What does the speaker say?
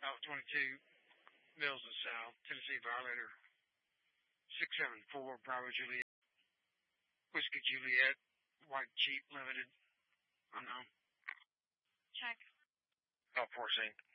Out 22 Mills of South, Tennessee Violator 674, Bravo Juliet, Whiskey Juliet, White Jeep Limited. Unknown. Check. Out 4 Sync.